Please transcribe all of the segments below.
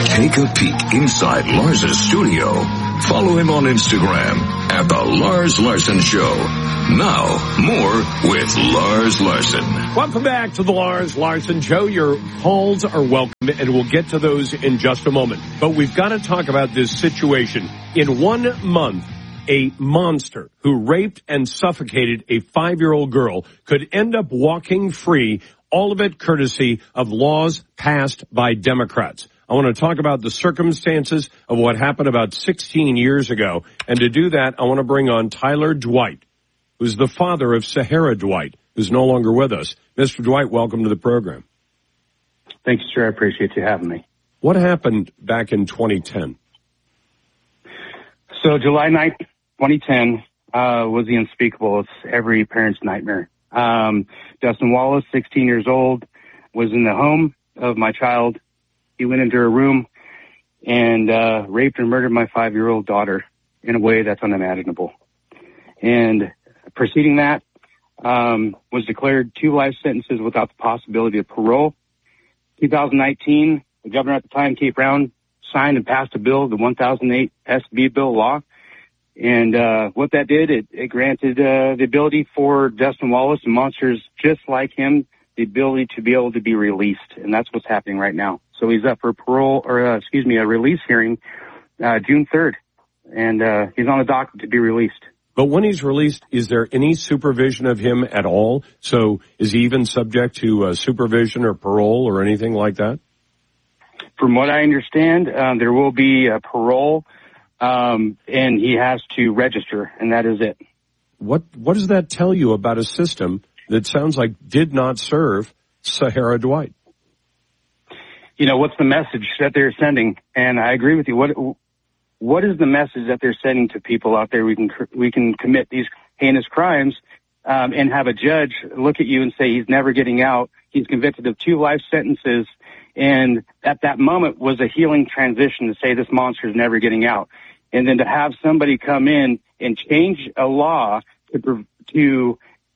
Take a peek inside Lars's studio. Follow him on Instagram at The Lars Larson Show. Now, more with Lars Larson. Welcome back to The Lars Larson Show. Your calls are welcome, and we'll get to those in just a moment. But we've got to talk about this situation. In 1 month, a monster who raped and suffocated a 5-year-old girl could end up walking free, all of it courtesy of laws passed by Democrats. I want to talk about the circumstances of what happened about 16 years ago. And to do that, I want to bring on Tyler Dwight, who's the father of Sahara Dwight, who's no longer with us. Mr. Dwight, welcome to the program. Thank you, sir. I appreciate you having me. What happened back in 2010? So July 9th, 2010 was the unspeakable. It's every parent's nightmare. Dustin Wallace, 16 years old, was in the home of my child. He went into her room and raped and murdered my 5-year-old daughter in a way that's unimaginable. And preceding that, was declared 2 life sentences without the possibility of parole. 2019, the governor at the time, Kate Brown, signed and passed a bill, the 1008 SB bill law. And what that did, it granted the ability for Dustin Wallace and monsters just like him the ability to be able to be released. And that's what's happening right now. So he's up for parole, or a release hearing June 3rd. And he's on the docket to be released. But when he's released, is there any supervision of him at all? So is he even subject to supervision or parole or anything like that? From what I understand, there will be a parole, and he has to register, and that is it. What does that tell you about a system that sounds like did not serve Sahara Dwight? You know, what's the message that they're sending? And I agree with you. What is the message that they're sending to people out there? We can commit these heinous crimes, and have a judge look at you and say he's never getting out. He's convicted of 2 life sentences. And at that moment was a healing transition to say this monster is never getting out. And then to have somebody come in and change a law to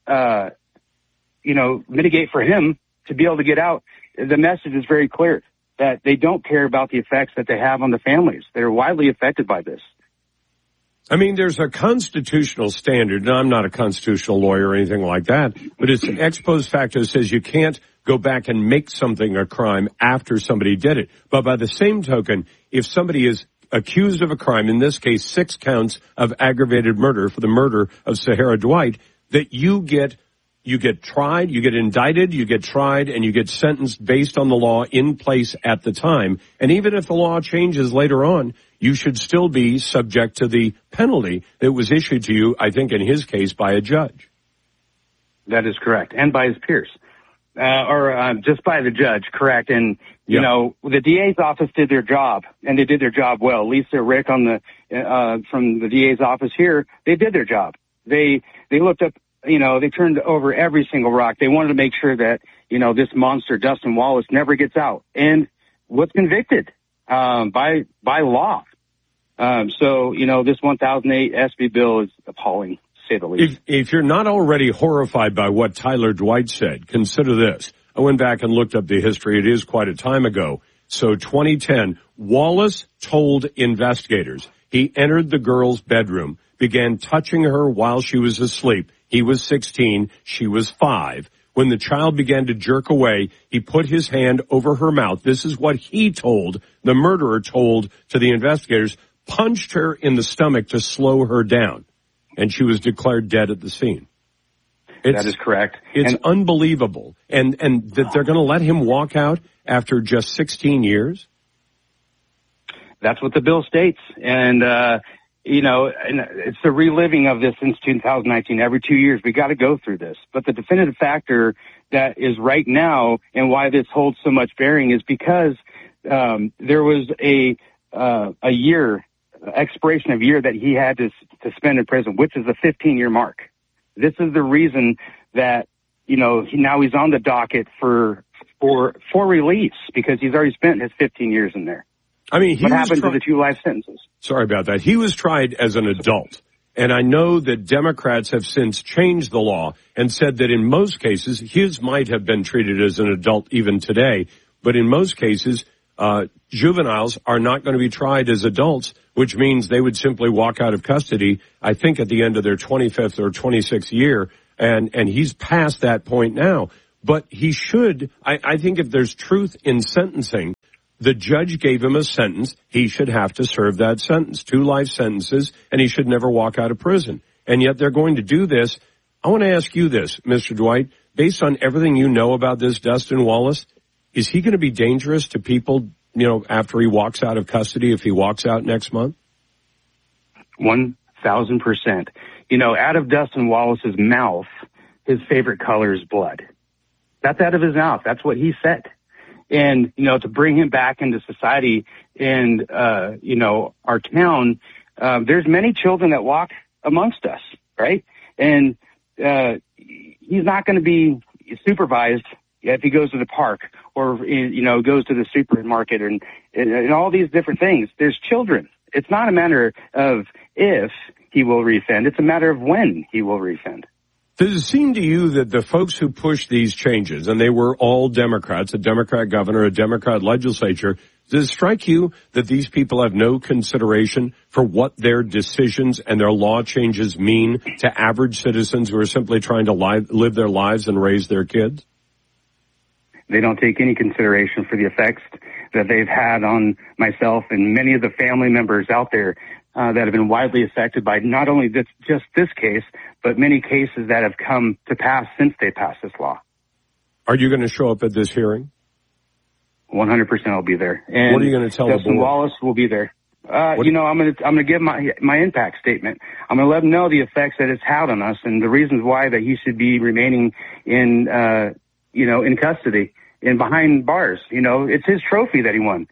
mitigate for him to be able to get out. The message is very clear that they don't care about the effects that they have on the families. They're widely affected by this. I mean, there's a constitutional standard, and I'm not a constitutional lawyer or anything like that, but it's an ex post facto says you can't go back and make something a crime after somebody did it. But by the same token, if somebody is accused of a crime, in this case 6 counts of aggravated murder for the murder of Sahara Dwight, that you get tried, you get indicted, you get tried, and you get sentenced based on the law in place at the time. And even if the law changes later on, you should still be subject to the penalty that was issued to you, I think in his case, by a judge. That is correct. And by his peers. Just by the judge, correct. And, you know, the DA's office did their job, and they did their job well. Lisa, Rick from the DA's office here, they did their job. They looked up, they turned over every single rock. They wanted to make sure that, this monster, Dustin Wallace, never gets out and was convicted, by law. This 1008 SB bill is appalling. If you're not already horrified by what Tyler Dwight said, consider this. I went back and looked up the history. It is quite a time ago. So 2010, Wallace told investigators he entered the girl's bedroom, began touching her while she was asleep. He was 16. She was 5. When the child began to jerk away, he put his hand over her mouth. This is what he told, the murderer told to the investigators, punched her in the stomach to slow her down. And she was declared dead at the scene. That is correct. It's unbelievable. And that they're going to let him walk out after just 16 years? That's what the bill states. And, and it's the reliving of this since 2019. Every 2 years, we got to go through this. But the definitive factor that is right now and why this holds so much bearing is because there was a expiration of year that he had to spend in prison, which is a 15-year mark. This is the reason that, now he's on the docket for release because he's already spent his 15 years in there. I mean, what happened to the 2 life sentences? Sorry about that. He was tried as an adult. And I know that Democrats have since changed the law and said that in most cases, his might have been treated as an adult even today. But in most cases, juveniles are not going to be tried as adults, which means they would simply walk out of custody, I think, at the end of their 25th or 26th year. And he's past that point now. But he should, I think if there's truth in sentencing, the judge gave him a sentence. He should have to serve that sentence, 2 life sentences, and he should never walk out of prison. And yet they're going to do this. I want to ask you this, Mr. Dwight, based on everything you know about this Dustin Wallace, is he going to be dangerous to people, after he walks out of custody, if he walks out next month? 1,000%. Out of Dustin Wallace's mouth, his favorite color is blood. That's out of his mouth. That's what he said. And, to bring him back into society and, our town, there's many children that walk amongst us, right? And, he's not going to be supervised if he goes to the park or, goes to the supermarket and all these different things. There's children. It's not a matter of if he will reoffend. It's a matter of when he will reoffend. Does it seem to you that the folks who pushed these changes, and they were all Democrats, a Democrat governor, a Democrat legislature, does it strike you that these people have no consideration for what their decisions and their law changes mean to average citizens who are simply trying to live their lives and raise their kids? They don't take any consideration for the effects that they've had on myself and many of the family members out there that have been widely affected by not only just this case, but many cases that have come to pass since they passed this law. Are you going to show up at this hearing? 100% I'll be there. And what are you going to tell Dustin the board? Wallace will be there. I'm going to give my impact statement. I'm going to let him know the effects that it's had on us and the reasons why that he should be remaining in custody and behind bars. It's his trophy that he won.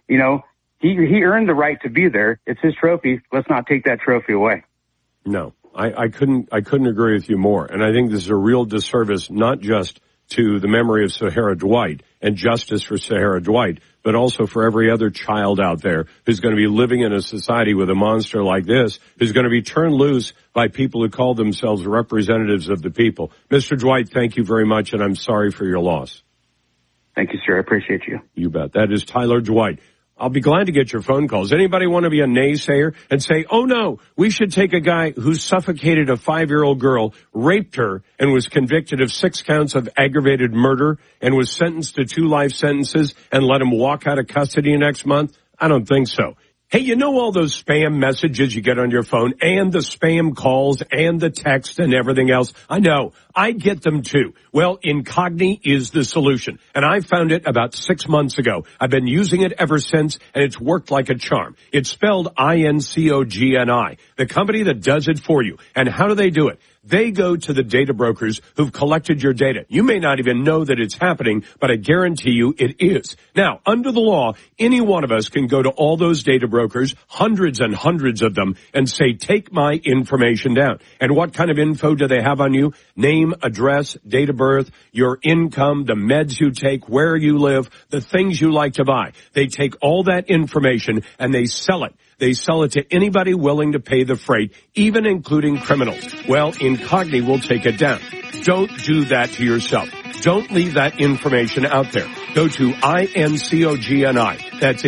He earned the right to be there. It's his trophy. Let's not take that trophy away. No, I couldn't agree with you more. And I think this is a real disservice, not just to the memory of Sahara Dwight and justice for Sahara Dwight, but also for every other child out there who's going to be living in a society with a monster like this, who's going to be turned loose by people who call themselves representatives of the people. Mr. Dwight, thank you very much, and I'm sorry for your loss. Thank you, sir. I appreciate you. You bet. That is Tyler Dwight. I'll be glad to get your phone calls. Anybody want to be a naysayer and say, oh no, we should take a guy who suffocated a 5-year-old girl, raped her, and was convicted of 6 counts of aggravated murder and was sentenced to 2 life sentences and let him walk out of custody next month? I don't think so. Hey, all those spam messages you get on your phone and the spam calls and the text and everything else? I know. I get them too. Well, Incogni is the solution. And I found it about 6 months ago. I've been using it ever since, and it's worked like a charm. It's spelled Incogni, the company that does it for you. And how do they do it? They go to the data brokers who've collected your data. You may not even know that it's happening, but I guarantee you it is. Now, under the law, any one of us can go to all those data brokers, hundreds and hundreds of them, and say, take my information down. And what kind of info do they have on you? Name, address, date of birth, your income, the meds you take, where you live, the things you like to buy. They take all that information and they sell it. They sell it to anybody willing to pay the freight, even including criminals. Well, Incogni will take it down. Don't do that to yourself. Don't leave that information out there. Go to Incogni. That's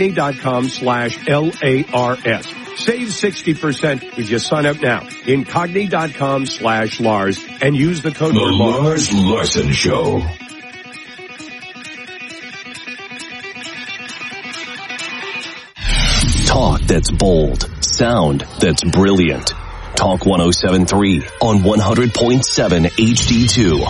Incogni.com/LARS. Save 60% if you sign up now. Incogni.com/Lars and use the code. The Lars Larson Show. Talk that's bold. Sound that's brilliant. Talk 107.3 on 100.7 HD2.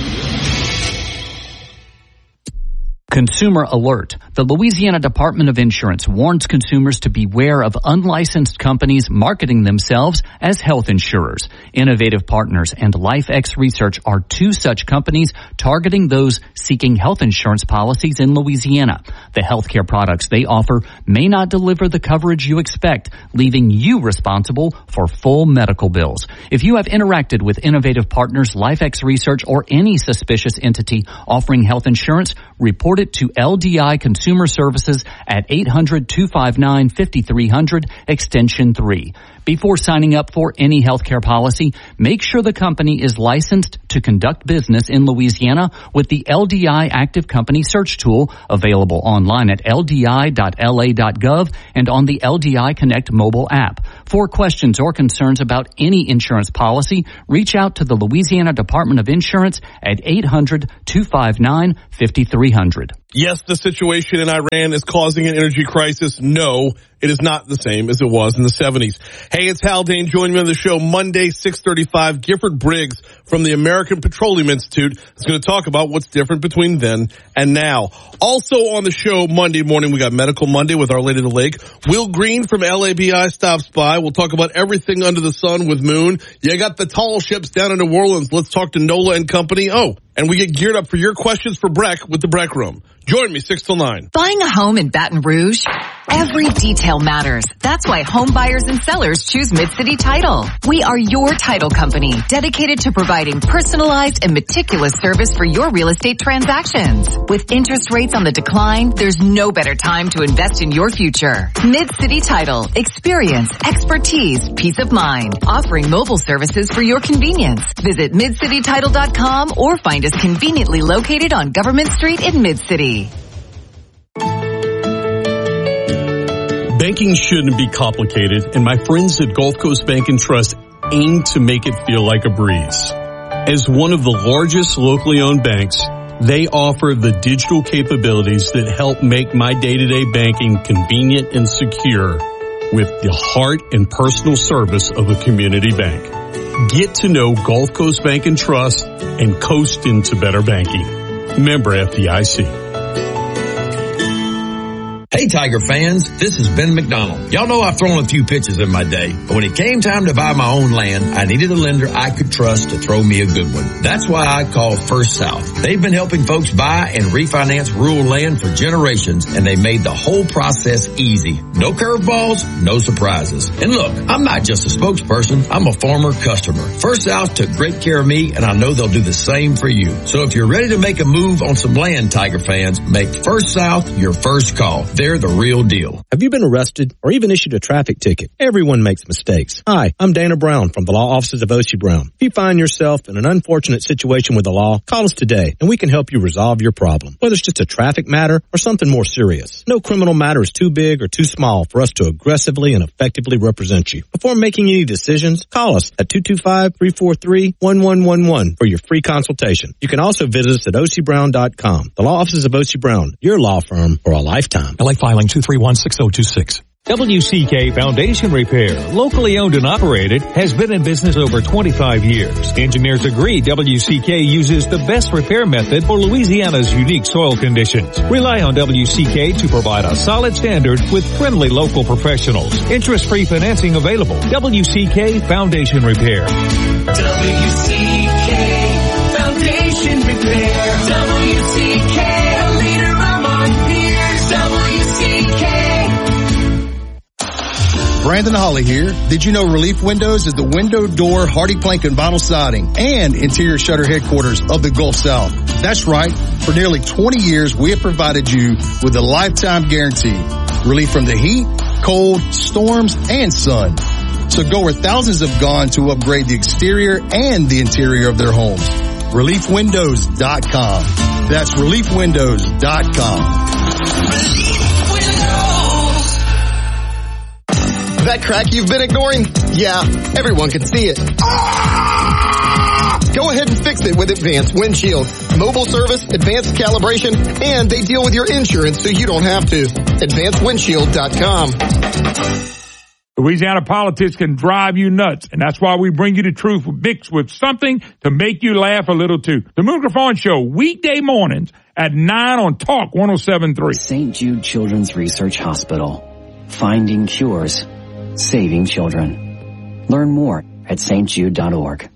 Consumer alert. The Louisiana Department of Insurance warns consumers to beware of unlicensed companies marketing themselves as health insurers. Innovative Partners and LifeX Research are 2 such companies targeting those seeking health insurance policies in Louisiana. The healthcare products they offer may not deliver the coverage you expect, leaving you responsible for full medical bills. If you have interacted with Innovative Partners, LifeX Research, or any suspicious entity offering health insurance, report it to LDI Consumer Services at 800-259-5300, extension 3. Before signing up for any healthcare policy, make sure the company is licensed to conduct business in Louisiana with the LDI Active Company Search Tool, available online at ldi.la.gov and on the LDI Connect mobile app. For questions or concerns about any insurance policy, reach out to the Louisiana Department of Insurance at 800-259-5300. Yes, the situation in Iran is causing an energy crisis. No, it is not the same as it was in the 70s. Hey, it's Haldane. Join me on the show Monday, 6:35. Gifford Briggs from the American Petroleum Institute is going to talk about what's different between then and now. Also on the show Monday morning, we got Medical Monday with Our Lady of the Lake. Will Green from LABI stops by. We'll talk about everything under the sun with Moon. You got the tall ships down in New Orleans. Let's talk to NOLA and Company. Oh, and we get geared up for your questions for Breck with the Breck Room. Join me 6 till 9. Buying a home in Baton Rouge? Every detail matters. That's why home buyers and sellers choose Mid-City Title. We are your title company, dedicated to providing personalized and meticulous service for your real estate transactions. With interest rates on the decline, there's no better time to invest in your future. Mid-City Title. Experience, expertise, peace of mind. Offering mobile services for your convenience. Visit midcitytitle.com or find us conveniently located on Government Street in Mid-City. Banking shouldn't be complicated, and my friends at Gulf Coast Bank and Trust aim to make it feel like a breeze. As one of the largest locally owned banks, they offer the digital capabilities that help make my day-to-day banking convenient and secure with the heart and personal service of a community bank. Get to know Gulf Coast Bank and Trust and coast into better banking. Member FDIC. Hey Tiger fans, this is Ben McDonald. Y'all know I've thrown a few pitches in my day, but when it came time to buy my own land, I needed a lender I could trust to throw me a good one. That's why I called First South. They've been helping folks buy and refinance rural land for generations, and they made the whole process easy. No curveballs, no surprises. And look, I'm not just a spokesperson, I'm a former customer. First South took great care of me, and I know they'll do the same for you. So if you're ready to make a move on some land, Tiger fans, make First South your first call. They're the real deal. Have you been arrested or even issued a traffic ticket? Everyone makes mistakes. Hi, I'm Dana Brown from the law offices of O.C. Brown. If you find yourself in an unfortunate situation with the law, call us today and we can help you resolve your problem. Whether it's just a traffic matter or something more serious. No criminal matter is too big or too small for us to aggressively and effectively represent you. Before making any decisions, call us at 225-343-1111 for your free consultation. You can also visit us at ocbrown.com. The law offices of O.C. Brown, your law firm for a lifetime. LA filing 231-6026. WCK Foundation Repair, locally owned and operated, has been in business over 25 years. Engineers agree WCK uses the best repair method for Louisiana's unique soil conditions. Rely on WCK to provide a solid standard with friendly local professionals. Interest-free financing available. WCK Foundation Repair. WCK Foundation Repair. WCK, a leader among peers. WCK. Brandon Holly here. Did you know Relief Windows is the window, door, hardy plank, and vinyl siding and interior shutter headquarters of the Gulf South? That's right. For nearly 20 years, we have provided you with a lifetime guarantee. Relief from the heat, cold, storms, and sun. So go where thousands have gone to upgrade the exterior and the interior of their homes. ReliefWindows.com. That's ReliefWindows.com. That crack you've been ignoring? Yeah, everyone can see it. Go ahead and fix it with Advanced Windshield. Mobile service, advanced calibration, and they deal with your insurance so you don't have to. AdvancedWindshield.com. Louisiana politics can drive you nuts, and that's why we bring you the truth mixed with something to make you laugh a little too. The Moon Griffon Show, weekday mornings at 9 on Talk 107.3. St. Jude Children's Research Hospital. Finding cures. Saving children. Learn more at stjude.org.